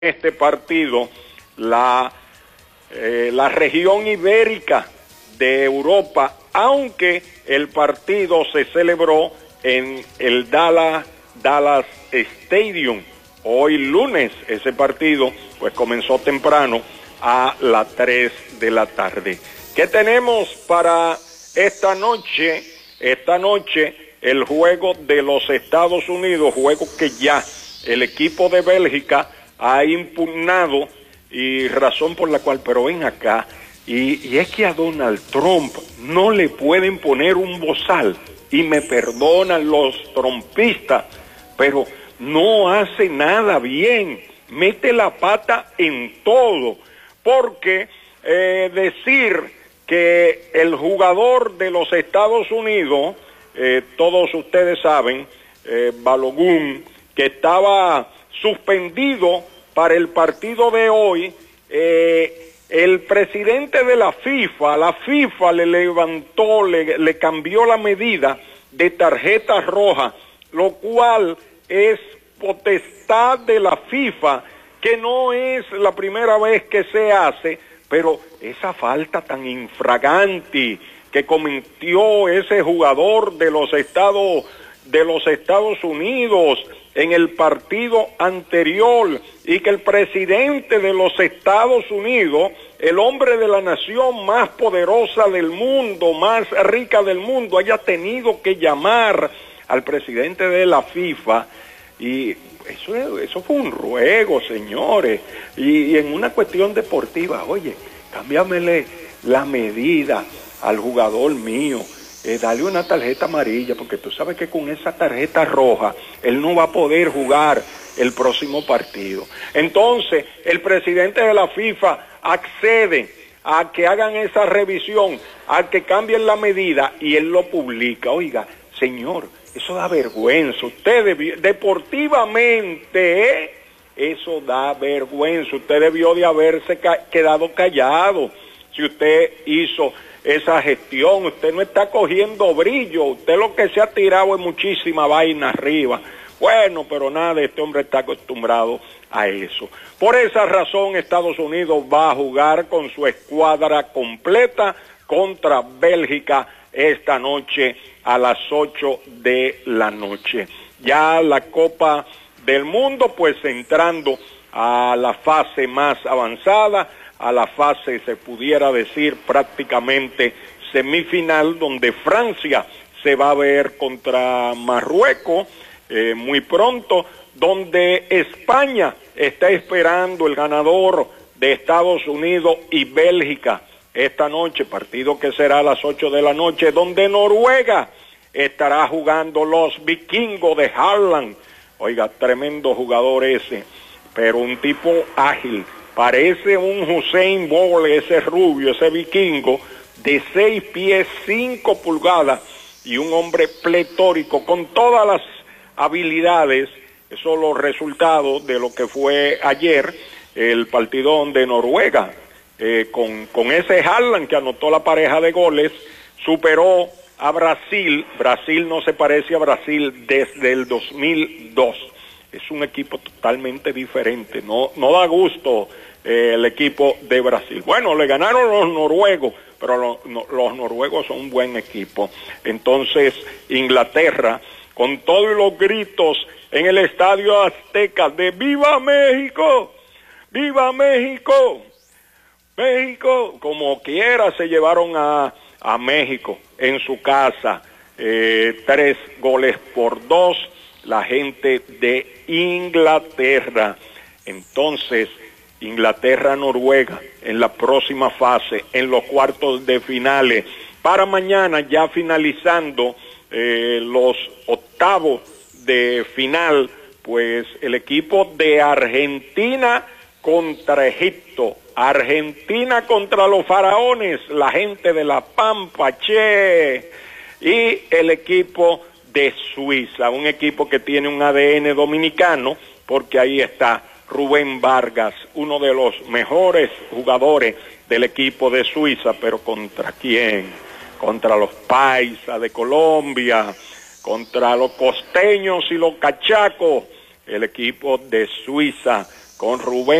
este partido la región ibérica de Europa, aunque el partido se celebró en el Dallas Stadium. Hoy lunes ese partido pues comenzó temprano a las 3 de la tarde. ¿Qué tenemos para esta noche? Esta noche el juego de los Estados Unidos, juego que ya el equipo de Bélgica ha impugnado, y razón por la cual, pero ven acá, y es que a Donald Trump no le pueden poner un bozal, y me perdonan los trumpistas, pero no hace nada bien, mete la pata en todo, porque decir que el jugador de los Estados Unidos, todos ustedes saben, Balogun, que estaba suspendido para el partido de hoy, el presidente de la FIFA le levantó, le cambió la medida de tarjeta roja, lo cual es potestad de la FIFA, que no es la primera vez que se hace, pero esa falta tan infragante que cometió ese jugador de los Estados Unidos en el partido anterior, y que el presidente de los Estados Unidos, el hombre de la nación más poderosa del mundo, más rica del mundo, haya tenido que llamar al presidente de la FIFA, y eso fue un ruego, señores, y en una cuestión deportiva, oye, cámbiamele la medida al jugador mío, dale una tarjeta amarilla, porque tú sabes que con esa tarjeta roja él no va a poder jugar el próximo partido. Entonces el presidente de la FIFA accede a que hagan esa revisión, a que cambien la medida, y él lo publica. Oiga, señor, eso da vergüenza. Usted deportivamente, eso da vergüenza. Usted debió de haberse quedado callado si usted hizo esa gestión. Usted no está cogiendo brillo, usted lo que se ha tirado es muchísima vaina arriba. Bueno, pero nada, este hombre está acostumbrado a eso. Por esa razón, Estados Unidos va a jugar con su escuadra completa contra Bélgica esta noche a las 8 de la noche. Ya la Copa del Mundo, pues entrando a la fase más avanzada, a la fase, se pudiera decir, prácticamente semifinal, donde Francia se va a ver contra Marruecos muy pronto, donde España está esperando el ganador de Estados Unidos y Bélgica esta noche, partido que será a las 8 de la noche, donde Noruega estará jugando los vikingos de Haaland. Oiga, tremendo jugador ese, pero un tipo ágil. Parece un Usain Bolt, ese rubio, ese vikingo, de 6 pies 5 pulgadas, y un hombre pletórico, con todas las habilidades. Esos son los resultados de lo que fue ayer, el partido donde Noruega, con ese Haaland que anotó la pareja de goles, superó a Brasil. Brasil no se parece a Brasil desde el 2002. Es un equipo totalmente diferente, no da gusto el equipo de Brasil. Bueno, le ganaron los noruegos, pero los noruegos son un buen equipo. Entonces, Inglaterra, con todos los gritos en el Estadio Azteca de ¡Viva México! ¡Viva México! México, como quiera, se llevaron a México en su casa, 3-2, la gente de Inglaterra. Entonces, Inglaterra-Noruega en la próxima fase, en los cuartos de finales. Para mañana, ya finalizando los octavos de final, pues el equipo de Argentina contra Egipto, Argentina contra los faraones, la gente de la Pampa, che, y el equipo de Suiza, un equipo que tiene un ADN dominicano, porque ahí está Rubén Vargas, uno de los mejores jugadores del equipo de Suiza. Pero ¿contra quién? Contra los paisas de Colombia, contra los costeños y los cachacos. El equipo de Suiza con Rubén.